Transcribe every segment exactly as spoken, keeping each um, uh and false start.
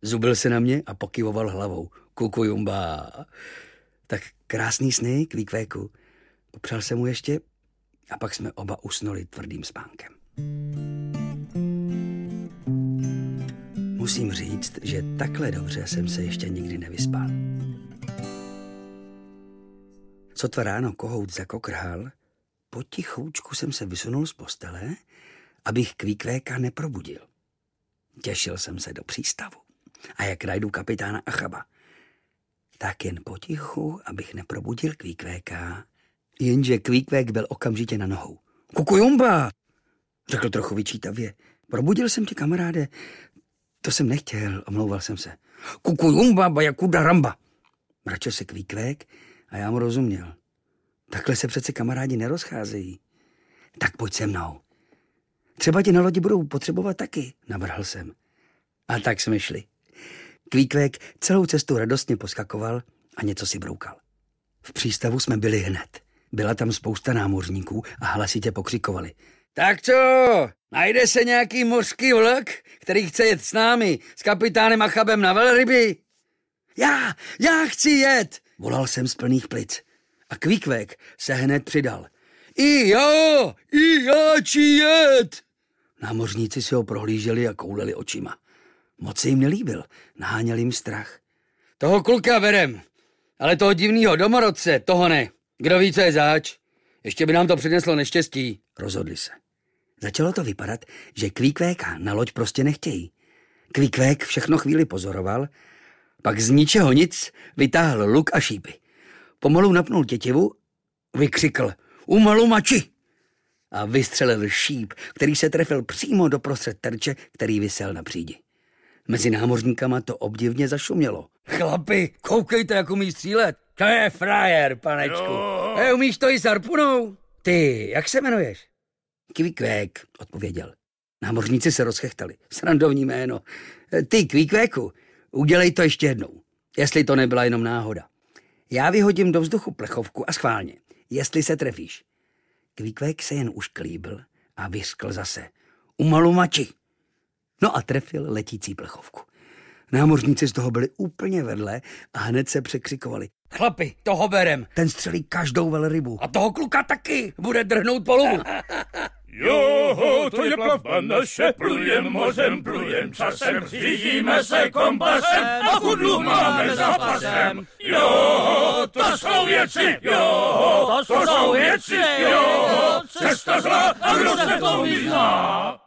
Zubil se na mě a pokyvoval hlavou. Kukujumba. Tak krásný sny, Kvíkvéku. Popřál jsem mu ještě a pak jsme oba usnuli tvrdým spánkem. Musím říct, že takhle dobře jsem se ještě nikdy nevyspal. Sotva ráno kohout zakokrhal, potichoučku jsem se vysunul z postele, abych Kvíkvéka neprobudil. Těšil jsem se do přístavu a jak najdu kapitána Achaba. Tak jen potichu, abych neprobudil Kvíkvéka, jenže Kvíkvék byl okamžitě na nohou. Kukujumba, řekl trochu vyčítavě. Probudil jsem tě, kamaráde. To jsem nechtěl, omlouval jsem se. Kukujumba, bajakuda ramba. Mračil se Kvíkvék a já mu rozuměl. Takhle se přece kamarádi nerozcházejí. Tak pojď se mnou. Třeba tě na lodi budou potřebovat taky, navrhl jsem. A tak jsme šli. Kvíkvék celou cestu radostně poskakoval a něco si broukal. V přístavu jsme byli hned. Byla tam spousta námořníků a hlasitě pokřikovali. Tak co, najde se nějaký mořský vlk, který chce jet s námi, s kapitánem Achabem na velryby? Já, já chci jet, volal jsem z plných plic. A Kvíkvék se hned přidal. I já, i já chci jet. Námořníci si ho prohlíželi a kouleli očima. Moc se jim nelíbil, naháněl jim strach. Toho kluka berem, ale toho divnýho domorodce, toho ne. Kdo ví, co je zač? Ještě by nám to přineslo neštěstí, rozhodli se. Začalo to vypadat, že Kvíkvéka na loď prostě nechtějí. Kvíkvék všechno chvíli pozoroval, pak z ničeho nic vytáhl luk a šípy. Pomalu napnul tětivu, vykřikl umalu mači a vystřelil šíp, který se trefil přímo do prostřed terče, který visel na přídi. Mezi námořníkama to obdivně zašumělo. Chlapi, koukejte, jak umí střílet. To je frajer, panečku. E, umíš to i s harpunou? Ty, jak se jmenuješ? Kvíkvék, odpověděl. Námořníci se rozchechtali. Srandovní jméno. Ty, Kvíkvéku, udělej to ještě jednou. Jestli to nebyla jenom náhoda. Já vyhodím do vzduchu plechovku a schválně. Jestli se trefíš. Kvíkvék se jen ušklíbil a vyskl zase. Umalu mači. No a trefil letící plechovku. Námořníci z toho byli úplně vedle a hned se překřikovali. Chlapi, toho berem. Ten střelí každou velrybu. A toho kluka taky. Bude drhnout polubu. Jo, to je plavba naše, plujem mořem, plujem časem, řídíme se kompasem a chudlu máme za pasem. Jo, to jsou věci, jo, to jsou věci, jo, cesta zlá a kdo se to vyzná.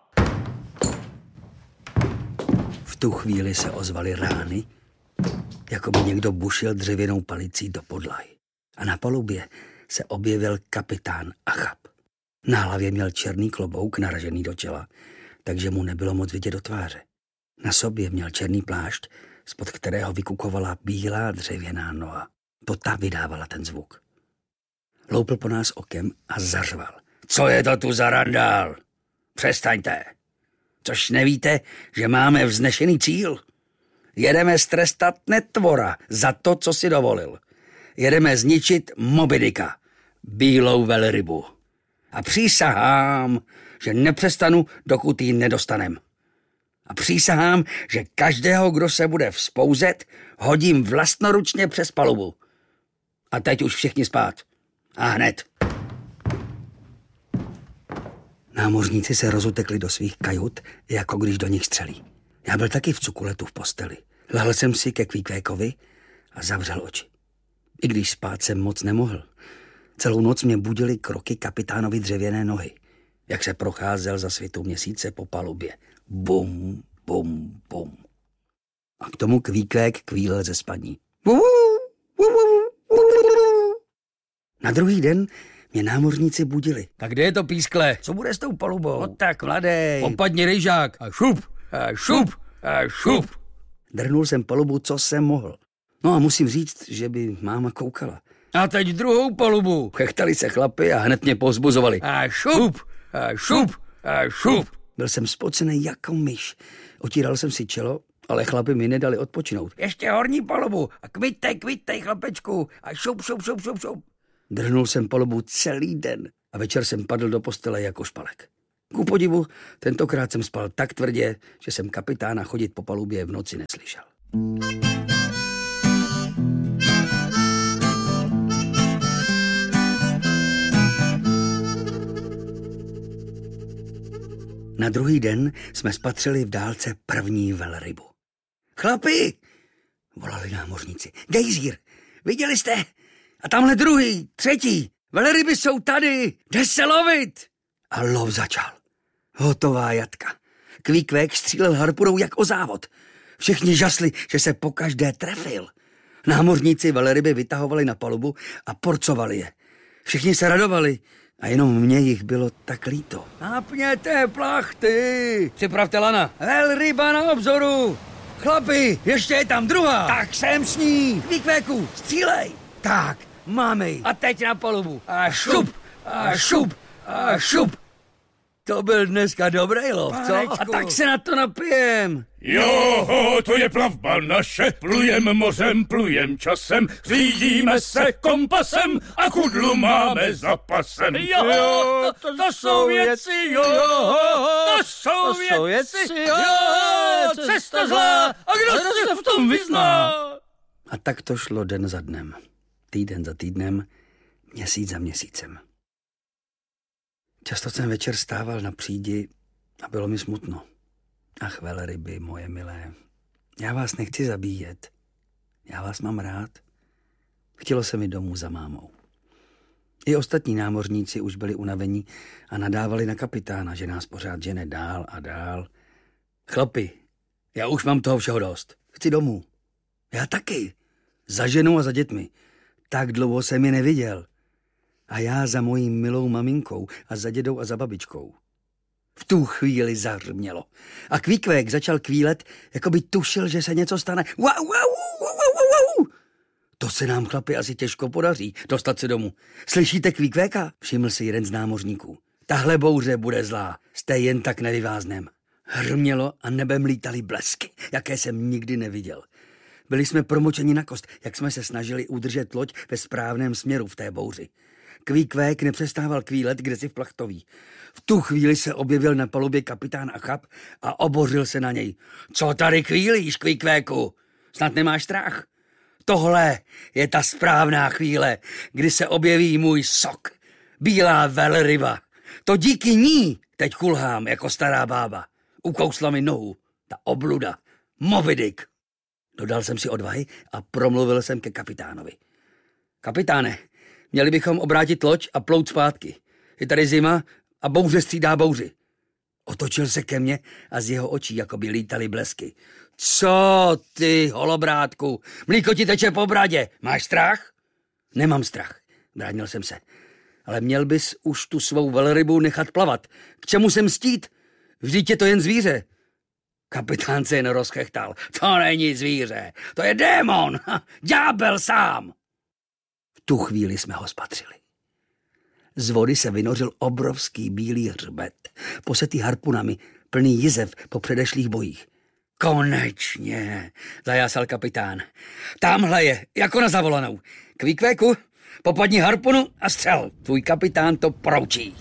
V tu chvíli se ozvaly rány, jako by někdo bušil dřevěnou palicí do podlahy. A na palubě se objevil kapitán Achab. Na hlavě měl černý klobouk naražený do čela, takže mu nebylo moc vidět do tváře. Na sobě měl černý plášť, spod kterého vykukovala bílá dřevěná noha. To ta vydávala ten zvuk. Loupl po nás okem a zařval. Co je to tu za randál? Přestaňte. Což nevíte, že máme vznešený cíl? Jedeme strestat netvora za to, co si dovolil. Jedeme zničit Moby Dicka, bílou velrybu. A přísahám, že nepřestanu, dokud ji nedostanem. A přísahám, že každého, kdo se bude vzpouzet, hodím vlastnoručně přes palubu. A teď už všichni spát. A hned. Námořníci se rozutekli do svých kajut, jako když do nich střelí. Já byl taky v cukuletu v posteli. Lehl jsem si ke Kvíkvékovi a zavřel oči. I když spát jsem moc nemohl. Celou noc mě budily kroky kapitánovi dřevěné nohy, jak se procházel za svitu měsíce po palubě. Bum, bum, bum. A k tomu Kvíkvék kvílel ze spaní. Na druhý den mě námořníci budili. Tak kde je to, pískle? Co bude s tou palubou? No tak, mladej. Opadni rejžák a šup, a šup, a šup. Drhnul jsem palubu, co jsem mohl. No a musím říct, že by máma koukala. A teď druhou palubu. Chechtali se chlapi a hned mě povzbuzovali. A šup, a šup, a šup. Byl jsem spocený jako myš. Otíral jsem si čelo, ale chlapi mi nedali odpočinout. Ještě horní palubu a kvittej, kvittej, chlapečku. A šup, šup, šup, šup, šup. Drhnul jsem palubu celý den a večer jsem padl do postele jako špalek. Ku podivu, tentokrát jsem spal tak tvrdě, že jsem kapitána chodit po palubě v noci neslyšel. Na druhý den jsme spatřili v dálce první velrybu. Chlapi, volali námořníci. Gejzír, viděli jste? A tamhle druhý, třetí. Velryby jsou tady, jde se lovit. A lov začal. Hotová jatka. Kvíkvék střílel harpunou jak o závod. Všichni žasli, že se pokaždé trefil. Námořníci velryby vytahovali na palubu a porcovali je. Všichni se radovali a jenom mě jich bylo tak líto. Napněte plachty! Připravte lana. Velryba na obzoru! Chlapi, ještě je tam druhá! Tak jsem s ní! Kvíkvéku, střílej! Tak, máme ji. A teď na palubu. A šup, a šup, a šup. To byl dneska dobrý lov, co? A tak se na to napijem. Jo, to je plavba naše, plujem mořem, plujem časem, řídíme se kompasem a kudlu máme za pasem. Jo, to, to, to jsou věci, jo, to jsou věci, to věci, jo, cesta zlá, a kdo se v tom vyzná? A tak to šlo den za dnem, týden za týdnem, měsíc za měsícem. Často jsem večer stával na přídi a bylo mi smutno. Ach, velryby, moje milé, já vás nechci zabíjet. Já vás mám rád. Chtělo se mi domů za mámou. I ostatní námořníci už byli unavení a nadávali na kapitána, že nás pořád žene dál a dál. Chlapi, já už mám toho všeho dost. Chci domů. Já taky. Za ženou a za dětmi. Tak dlouho jsem je neviděl. A já za mojí milou maminkou a za dědou a za babičkou. V tu chvíli zahrmělo. A Kvíkvék začal kvílet, jako by tušil, že se něco stane. Wow, wow, wow, wow, wow. To se nám, chlapi, asi těžko podaří, dostat se domů. Slyšíte Kvíkvéka? Všiml si jeden z námořníků. Tahle bouře bude zlá, jste jen tak nevyváznem. Hrmělo a nebem lítaly blesky, jaké jsem nikdy neviděl. Byli jsme promočeni na kost, jak jsme se snažili udržet loď ve správném směru v té bouři. Kvíkvék nepřestával kvílet kdesi v plachtoví. V tu chvíli se objevil na palubě kapitán Achab a obořil se na něj. Co tady kvílíš, Kvíkvéku? Snad nemáš strach? Tohle je ta správná chvíle, kdy se objeví můj sok. Bílá velryba. To díky ní teď kulhám jako stará bába. Ukousla mi nohu. Ta obluda. Moby Dick. Dodal jsem si odvahy a promluvil jsem ke kapitánovi. Kapitáne, měli bychom obrátit loď a plout zpátky. Je tady zima a bouře střídá bouři. Otočil se ke mně a z jeho očí jako by lítaly blesky. Co ty, holobrátku? Mlíko ti teče po bradě. Máš strach? Nemám strach, bránil jsem se. Ale měl bys už tu svou velrybu nechat plavat. K čemu se mstít? Vždyť je to jen zvíře. Kapitán se jen rozchechtal. To není zvíře, to je démon, ďábel sám. V tu chvíli jsme ho spatřili. Z vody se vynořil obrovský bílý hřbet, posetý harpunami, plný jizev po předešlých bojích. Konečně, zajásal kapitán. Támhle je, jako na zavolanou. Kvíkvéku, popadni harpunu a střel. Tvůj kapitán to proučí.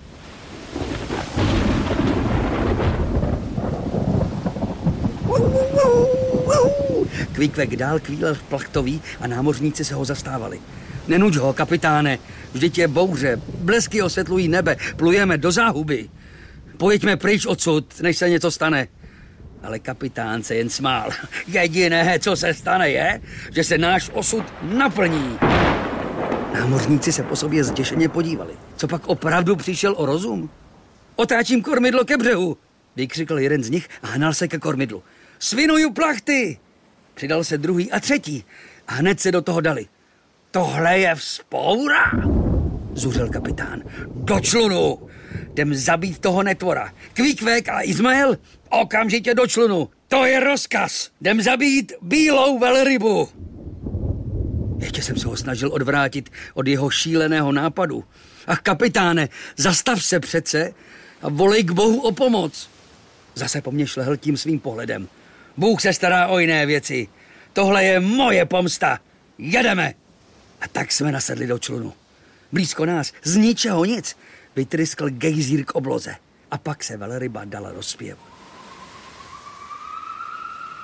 Kvíkvék dál kvílel v plachtový a námořníci se ho zastávali. Nenuď ho, kapitáne, vždyť je bouře, blesky osvětlují nebe, plujeme do záhuby. Pojeďme pryč odsud, než se něco stane. Ale kapitán se jen smál. Jediné, co se stane, je, že se náš osud naplní. Námořníci se po sobě zděšeně podívali. Co pak opravdu přišel o rozum? Otáčím kormidlo ke břehu, vykřikl jeden z nich a hnal se ke kormidlu. Svinuju plachty! Přidal se druhý a třetí a hned se do toho dali. Tohle je vzpoura, zuřil kapitán. Do člunu! Jdem zabít toho netvora. Kvíkvék a Izmael, okamžitě do člunu. To je rozkaz. Jdem zabít bílou velrybu. Ještě jsem se ho snažil odvrátit od jeho šíleného nápadu. Ach, kapitáne, zastav se přece a volej k Bohu o pomoc. Zase po mně šlehl tím svým pohledem. Bůh se stará o jiné věci. Tohle je moje pomsta. Jedeme. A tak jsme nasedli do člunu. Blízko nás, z ničeho nic, vytryskl gejzír k obloze. A pak se velryba dala do zpěvu.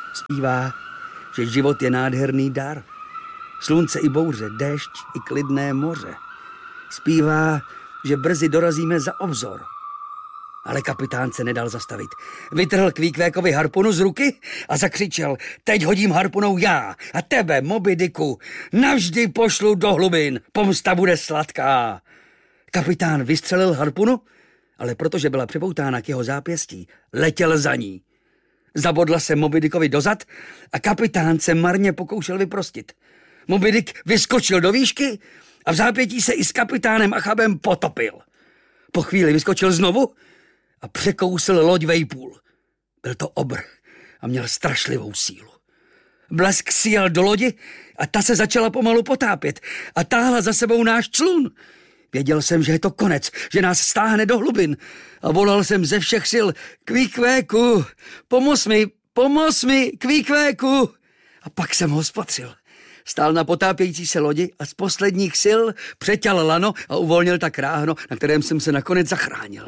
Zpívá, že život je nádherný dar. Slunce i bouře, déšť i klidné moře. Zpívá, že brzy dorazíme za obzor. Ale kapitán se nedal zastavit. Vytrhl Kvíkvékovi harpunu z ruky a zakřičel: teď hodím harpunou já a tebe, Moby Dicku, navždy pošlu do hlubin. Pomsta bude sladká. Kapitán vystřelil harpunu, ale protože byla připoutána k jeho zápěstí, letěl za ní. Zabodla se Moby Dickovi dozad a kapitán se marně pokoušel vyprostit. Moby Dick vyskočil do výšky a v zápětí se i s kapitánem Achabem potopil. Po chvíli vyskočil znovu a překousil loď vejpůl. Byl to obr a měl strašlivou sílu. Blesk sjel do lodi a ta se začala pomalu potápět a táhla za sebou náš člun. Věděl jsem, že je to konec, že nás stáhne do hlubin a volal jsem ze všech sil: Kvíkvéku, pomoz mi, pomoz mi, Kvíkvéku. A pak jsem ho spatřil. Stál na potápějící se lodi a z posledních sil přeťal lano a uvolnil tak ráhno, na kterém jsem se nakonec zachránil.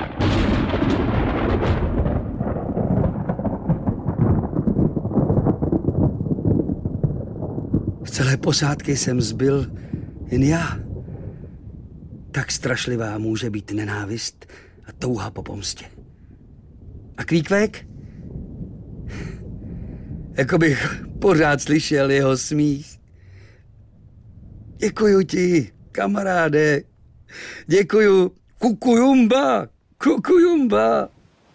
Z celé posádky jsem zbyl jen já. Tak strašlivá může být nenávist a touha po pomstě. A Kvíkvék? Jako bych pořád slyšel jeho smích. Děkuju ti, kamaráde. Děkuju. Kukujumba, kukujumba.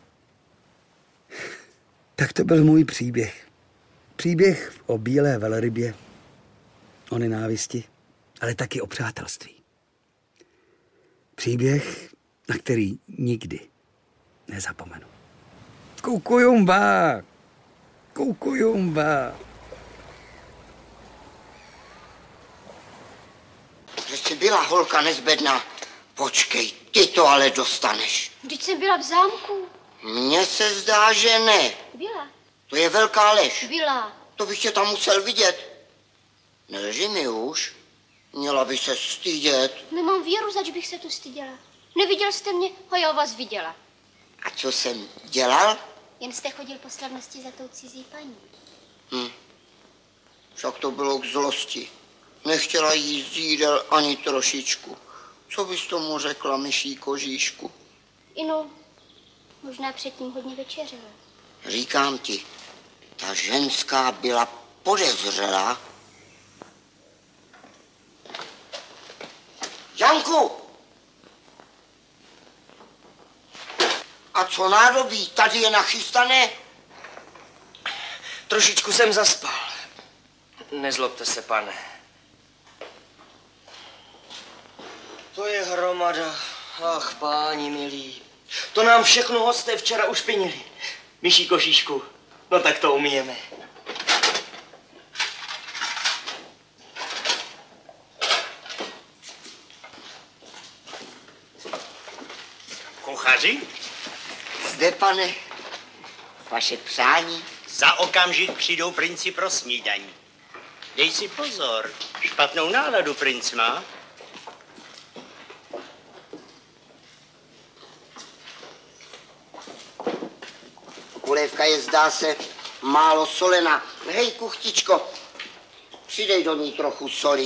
Tak to byl můj příběh. Příběh o bílé velrybě, o nenávisti, ale taky o přátelství. Příběh, na který nikdy nezapomenu. Kukujumba, kukujumba. Že jsi byla holka nezbedná. Počkej, ty to ale dostaneš. Vždyť jsem byla v zámku. Mně se zdá, že ne. Byla. To je velká lež. Byla. To bych tě tam musel vidět. Nelži mi už. Měla by se stydět. Nemám víru, zač bych se tu styděla. Neviděl jste mě, a já vás viděla. A co jsem dělal? Jen jste chodil po slavnosti za tou cizí paní. Hm. Však to bylo k zlosti. Nechtěla jíst jídel ani trošičku. Co bys tomu řekla, myší kožíšku? Ino, možná předtím hodně večeřila. Říkám ti, ta ženská byla podezřelá. Janku! A co nádobí? Tady je nachystané? Trošičku jsem zaspal. Nezlobte se, pane. To je hromada. Ach, páni milí. To nám všechno hosté včera ušpinili. Myší košíšku. No tak to umíjeme. Kuchaři? Zde, pane, vaše přání. Za okamžik přijdou princi pro snídaní. Dej si pozor, špatnou náladu princ má. Polévka je, zdá se, málo solena. Hej, kuchtičko, přidej do ní trochu soli.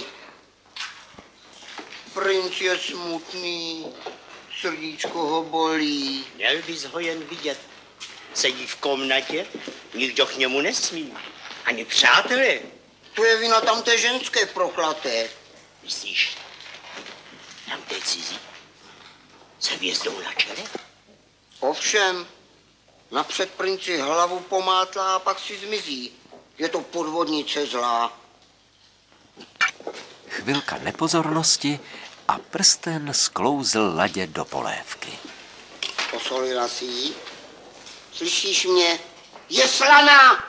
Princ je smutný, srdíčko ho bolí. Měl bys ho jen vidět. Sedí v komnatě, nikdo k němu nesmí. Ani přátelé. To je vina tamté ženské proklaté. Myslíš, tamté cizí se hvězdou na čele? Ovšem, napřed princi hlavu pomátla a pak si zmizí. Je to podvodnice zlá. Chvilka nepozornosti a prsten sklouzl ladě do polévky. Posolila si ji? Slyšíš mě? Je slaná!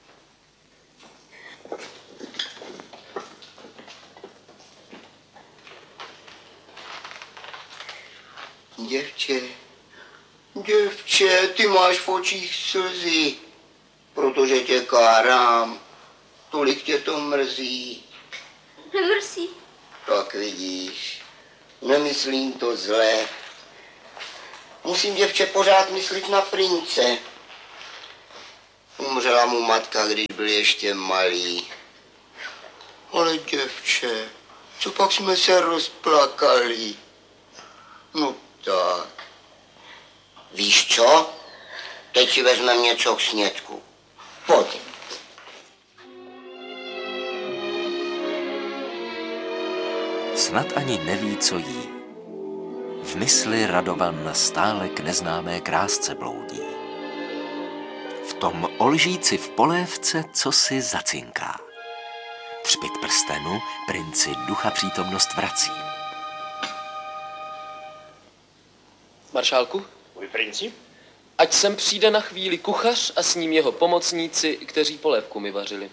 Děvče, děvče, ty máš v očích slzy, protože tě kárám, tolik tě to mrzí. Nemrzí. Tak vidíš, nemyslím to zle. Musím, děvče, pořád myslit na prince. Umřela mu matka, když byl ještě malý. Ale děvče, co pak jsme se rozplakali? No tak. Víš co? Teď si vezmeme něco k snědku. Pojď. Snad ani neví, co jí. V mysli Radovan stále k neznámé krásce bloudí. V tom olžíci v polévce co si zacinká. Třpyt prstenu princi ducha přítomnost vrací. Maršálku? Můj princi? Ať sem přijde na chvíli kuchař a s ním jeho pomocníci, kteří polévku mi vařili.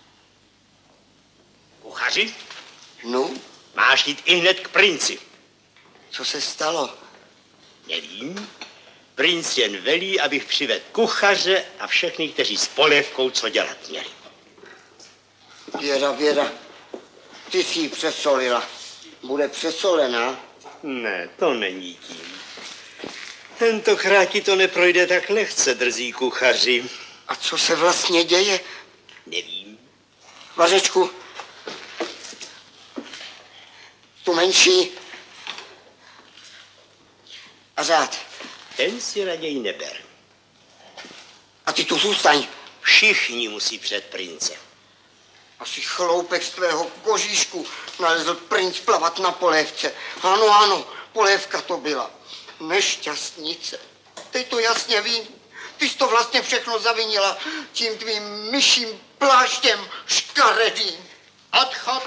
Kuchaři? No, Máš jít i hned k princi. co se stalo? Nevím. Princ jen velí, abych přivedl kuchaře a všechny, kteří s polévkou co dělat měli. Věra, Věra, ty jsi ji přesolila. Bude přesolená? Ne, to není tím. Tentokrát ti to neprojde tak lehce, drzí kuchaři. A co se vlastně děje? Nevím. Vařečku, tu menší. A řád. Ten si raději neber. A ty tu zůstaň. Všichni musí před princem. Asi chloupek z tvého kožíšku nalezl princ plavat na polévce. Ano, ano, polévka to byla. Nešťastnice. Teď to jasně vím. Ty jsi to vlastně všechno zavinila tím tvým myším pláštěm škaredým. Odchod.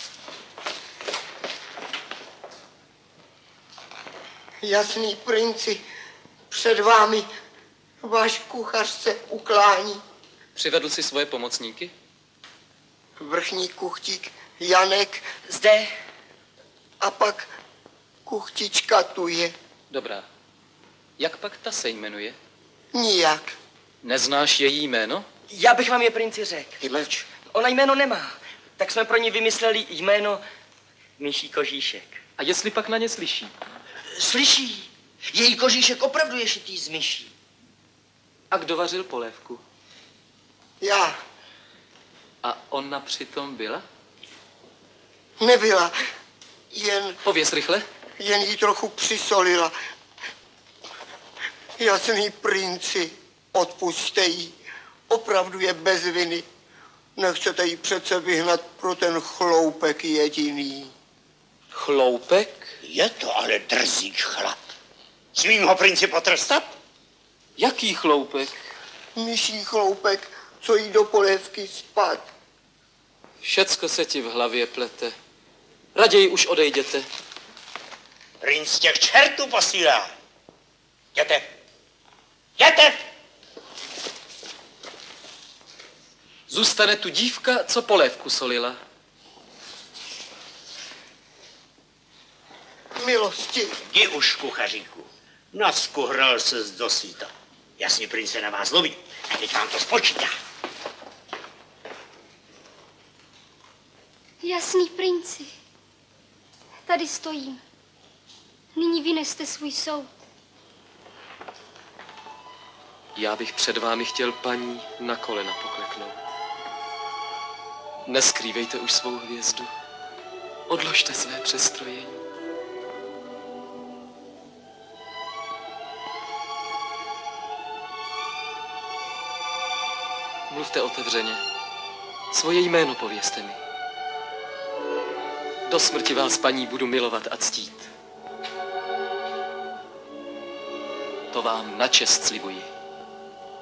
Jasný princi, před vámi váš kuchař se uklání. Přivedl si svoje pomocníky? Vrchní kuchtík Janek Zde. a pak kuchtička tu je. Dobrá. Jak pak ta se jmenuje? Nijak. Neznáš její jméno? Já bych vám je princi řekl. Ty mlč. Ona jméno nemá. Tak jsme pro ní vymysleli jméno Myší Kožíšek. A jestli pak na ně slyší? Slyší. Její kožíšek opravdu je šitý z myší. A kdo vařil polévku? Já. A ona přitom byla? Nebyla. Jen, Pověz rychle. jen jí trochu přisolila. Jasný princi, odpusťte jí. Opravdu je bez viny. Nechcete jí přece vyhnat pro ten chloupek jediný. Chloupek? Je to ale drzík chlap. Smím ho princi potrestat? Jaký chloupek? Myší chloupek, co jí do polévky spad. Všecko se ti v hlavě plete. Raději už odejděte. Princ těch čertů posílá. Jděte. Jděte! Zůstane tu dívka, co polévku solila. Milosti. Jdi už, kuchaříku. Naskuhral se z dosíta. Jasně, princ se na vás loví. A teď vám to spočítá. Jasný princi, tady stojím. Nyní vyneste svůj soud. Já bych před vámi chtěl, paní, na kolena pokleknout. Neskrývejte už svou hvězdu. Odložte své přestrojení. Mluvte otevřeně. Svoje jméno povězte mi. Do smrti vás, paní, budu milovat a ctít. To vám na čest slibuji.